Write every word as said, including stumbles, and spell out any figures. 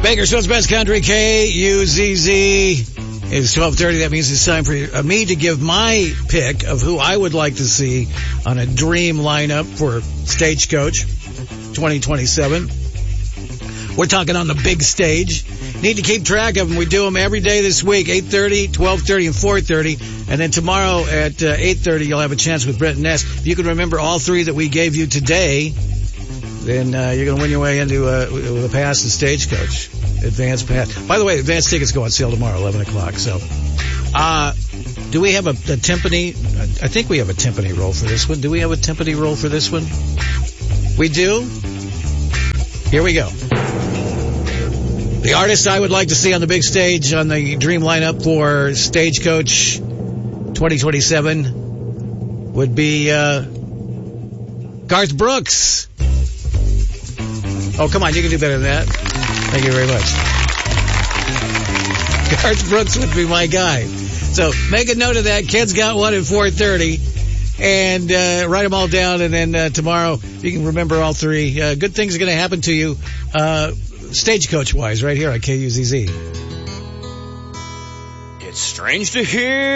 Bakersfield's Best Country, K U Z Z. It's twelve thirty. That means it's time for uh, me to give my pick of who I would like to see on a dream lineup for Stagecoach twenty twenty-seven. We're talking on the big stage. Need to keep track of them. We do them every day this week, eight thirty, twelve thirty, and four thirty. And then tomorrow at uh, eight thirty, you'll have a chance with Brett and Ness. If you can remember all three that we gave you today, then uh, you're going to win your way into uh, with a pass to Stagecoach. Advance pass. By the way, advance tickets go on sale tomorrow, eleven o'clock. So, uh, do we have a, a timpani? I think we have a timpani roll for this one. Do we have a timpani roll for this one? We do? Here we go. The artist I would like to see on the big stage on the dream lineup for Stagecoach twenty twenty-seven would be uh, Garth Brooks. Oh, come on, you can do better than that. Thank you very much. Garth Brooks would be my guy. So make a note of that. Kid's got one at four thirty. And uh, write them all down, and then uh, tomorrow, if you can remember all three, uh, good things are going to happen to you, uh, Stagecoach-wise, right here on K U Z Z. It's strange to hear